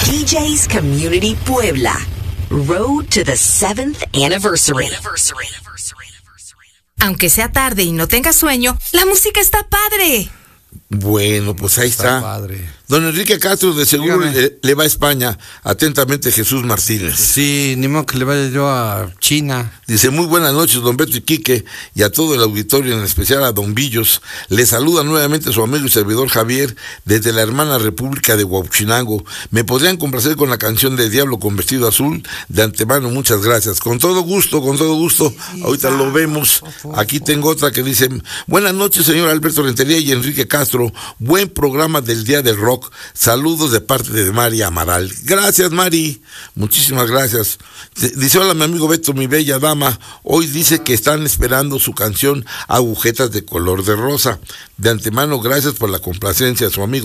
DJ's Community Puebla. Road to the 7th anniversary. Aunque sea tarde y no tenga sueño, la música está padre. Bueno, pues ahí está. Padre. Don Enrique Castro, de seguro Dígame. le va a España. Atentamente, Jesús Martínez. Sí, ni modo que le vaya yo a China. Dice, muy buenas noches, don Beto y Quique, y a todo el auditorio, en especial a don Villos. Le saluda nuevamente su amigo y servidor Javier, desde la hermana República de Huauchinango. ¿Me podrían complacer con la canción de Diablo con Vestido Azul? De antemano, muchas gracias. Con todo gusto, con todo gusto. Ahorita lo vemos. Aquí tengo otra que dice, buenas noches, señor Alberto Rentería y Enrique Castro. Buen programa del Día del Rock. Saludos de parte de Mari Amaral. Gracias, Mari. Muchísimas gracias. Dice, hola, mi amigo Beto, mi bella dama. Hoy dice que están esperando su canción Agujetas de Color de Rosa. De antemano, gracias por la complacencia, su amigo